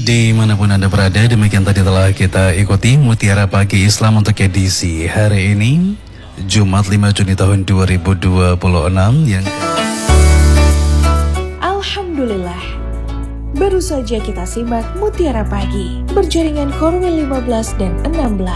dimanapun Anda berada, demikian tadi telah kita ikuti Mutiara Pagi Islam untuk edisi hari ini, Jumat 5 Juni tahun 2026 yang... Alhamdulillah, baru saja kita simak Mutiara Pagi berjaringan Korwil 15 dan 16.